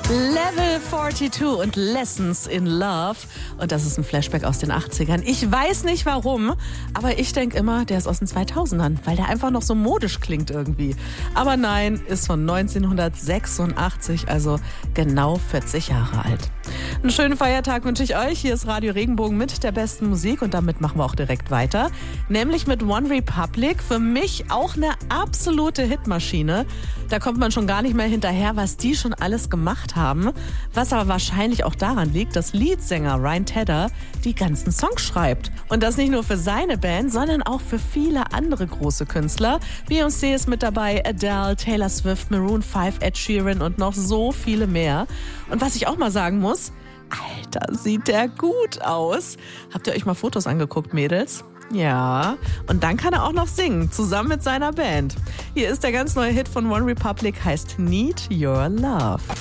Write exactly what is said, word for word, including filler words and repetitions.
Level zweiundvierzig und Lessons in Love. Und das ist ein Flashback aus den achtzigern. Ich weiß nicht warum, aber ich denke immer, der ist aus den zweitausendern, weil der einfach noch so modisch klingt irgendwie. Aber nein, ist von neunzehnhundertsechsundachtzig, also genau vierzig Jahre alt. Einen schönen Feiertag wünsche ich euch. Hier ist Radio Regenbogen mit der besten Musik und damit machen wir auch direkt weiter. Nämlich mit One Republic. Für mich auch eine absolute Hitmaschine. Da kommt man schon gar nicht mehr hinterher, was die schon alles gemacht haben. Was aber wahrscheinlich auch daran liegt, dass Leadsänger Ryan Tedder die ganzen Songs schreibt. Und das nicht nur für seine Band, sondern auch für viele andere große Künstler. Beyoncé ist mit dabei, Adele, Taylor Swift, Maroon fünf, Ed Sheeran und noch so viele mehr. Und was ich auch mal sagen muss, Alter, sieht der gut aus. Habt ihr euch mal Fotos angeguckt, Mädels? Ja, und dann kann er auch noch singen, zusammen mit seiner Band. Hier ist der ganz neue Hit von One Republic, heißt Need Your Love.